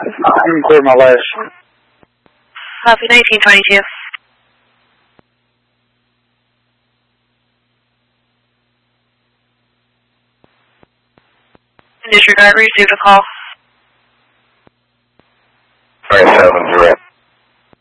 You can clear my last. Copy 1922. Disregard, received a call. 570.